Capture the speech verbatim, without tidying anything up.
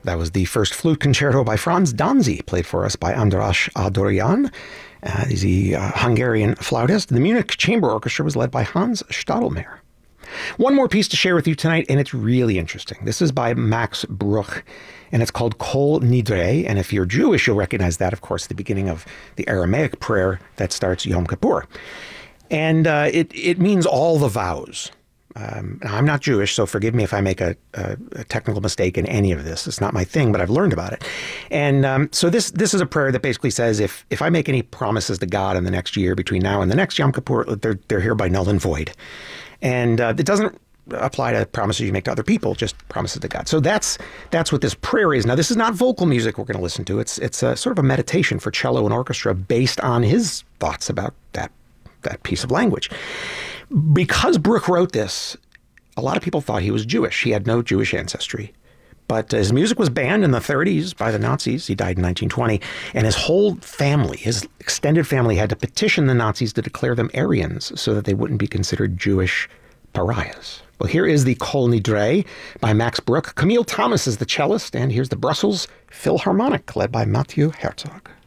That was the first flute concerto by Franz Danzi, played for us by András Adorjan. Uh, he's a uh, Hungarian flautist. The Munich Chamber Orchestra was led by Hans Stadelmeier. One more piece to share with you tonight, and it's really interesting. This is by Max Bruch, and it's called Kol Nidre. And if you're Jewish, you'll recognize that, of course, the beginning of the Aramaic prayer that starts Yom Kippur. And uh, it, it means all the vows. Um, I'm not Jewish, so forgive me if I make a, a, a technical mistake in any of this. It's not my thing, but I've learned about it. And um, so this this is a prayer that basically says if if I make any promises to God in the next year between now and the next Yom Kippur, they're, they're hereby null and void. And uh, it doesn't apply to promises you make to other people, just promises to God. So that's that's what this prayer is. Now, this is not vocal music we're going to listen to. It's it's a, sort of a meditation for cello and orchestra based on his thoughts about that that piece of language. Because Bruch wrote this, a lot of people thought he was Jewish. He had no Jewish ancestry. But his music was banned in the thirties by the Nazis. He died in nineteen twenty. And his whole family, his extended family, had to petition the Nazis to declare them Aryans so that they wouldn't be considered Jewish pariahs. Well, here is the Kol Nidre by Max Bruch. Camille Thomas is the cellist, and here's the Brussels Philharmonic, led by Mathieu Herzog.